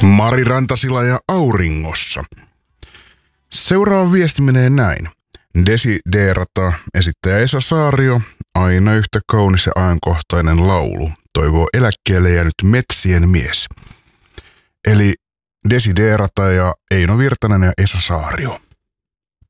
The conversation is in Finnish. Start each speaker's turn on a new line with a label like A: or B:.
A: Mari Rantasila ja Auringossa. Seuraava viesti menee näin. Desiderata esittäjä Esa Saario, aina yhtä kaunis ja ajankohtainen laulu, toivoo eläkkeelle jäänyt metsien mies. Eli Desiderata ja Eino Virtanen ja Esa Saario.